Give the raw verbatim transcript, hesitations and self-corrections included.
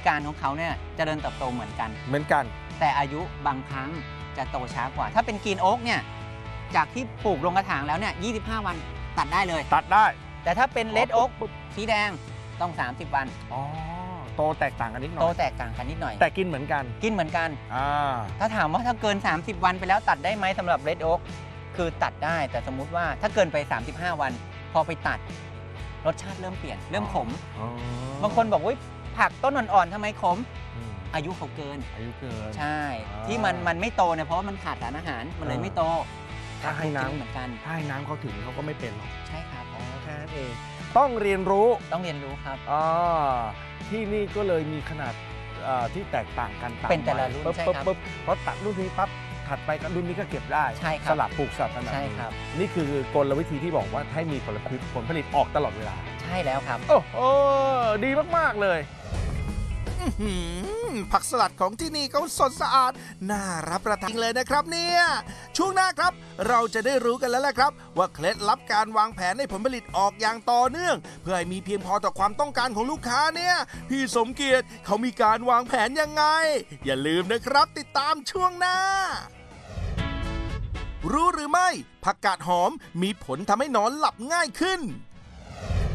การของเขาเนี่ยเจริญเติบโตเหมือนกันเหมือนกันแต่อายุบางครั้งจะโตช้ากว่า ถ้าเป็นกรีนโอ๊กเนี่ยจากที่ปลูกลงกระถางแล้วเนี่ยยี่สิบห้าวันตัดได้เลยตัดได้แต่ถ้าเป็นเลดโอ๊กสีแดงต้องสามสิบวันอ๋อโตแตกต่างกันนิดหน่อยโตแตกต่างกันนิดหน่อยแต่กินเหมือนกันกินเหมือนกันอ่าถ้าถามว่าถ้าเกินสามสิบวันไปแล้วตัดได้ไหมสำหรับเลดโอ๊กคือตัดได้แต่สมมุติว่าถ้าเกินไปสามสิบห้าวันพอไปตัดรสชาติเริ่มเปลี่ยนเริ่มขมบางคนบอกว่าผักต้นอ่อนๆทำไมขมอายุเขาเกินอายุเกินใช่ที่มันมันไม่โตเนี่ยเพราะว่ามันขาดสารอาหารมันเลยไม่โตถ้าให้น้ำเหมือนกันถ้าให้น้ำเขาถึงเขาก็ไม่เป็นหรอกใช่ครับอ๋อแค่นั้นเองต้องเรียนรู้ต้องเรียนรู้ครับอ๋อที่นี่ก็เลยมีขนาดที่แตกต่างกันเป็นแต่ละรุ่นใช่ครับเพราะตัดรุ่นนี้ปั๊บถัดไปก็รุ่นนี้ก็เก็บได้ใช่ครับสลับปลูกสลับกันใช่ครับนี่คือกลวิธีที่บอกว่าให้มีผลผลิตผลผลิตออกตลอดเวลาใช่แล้วครับโอ้โหดีมากๆเลยผักสลัดของที่นี่เขาสดสะอาดน่ารับประทานเลยนะครับเนี่ยช่วงหน้าครับเราจะได้รู้กันแล้วแหละครับว่าเคล็ดลับการวางแผนให้ผลผลิตออกอย่างต่อเนื่องเพื่อให้มีเพียงพอต่อความต้องการของลูกค้าเนี่ยพี่สมเกียรติเขามีการวางแผนยังไงอย่าลืมนะครับติดตามช่วงหน้ารู้หรือไม่ผักกาดหอมมีผลทำให้นอนหลับง่ายขึ้น